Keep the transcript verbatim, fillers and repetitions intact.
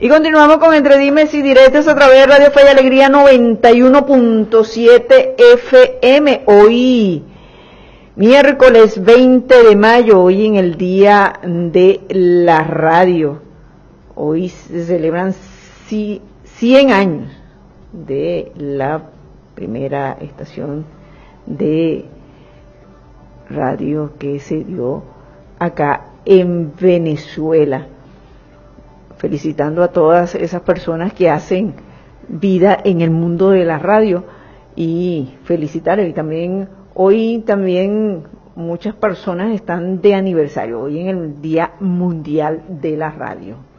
Y continuamos con Entre Dimes y Diretes a través de Radio Fe y Alegría noventa y uno punto siete F M. Hoy, miércoles veinte de mayo, hoy en el Día de la Radio. Hoy se celebran cien años de la primera estación de radio que se dio acá en Venezuela. Felicitando a todas esas personas que hacen vida en el mundo de la radio y felicitarles. Y también hoy también muchas personas están de aniversario, hoy en el Día Mundial de la Radio.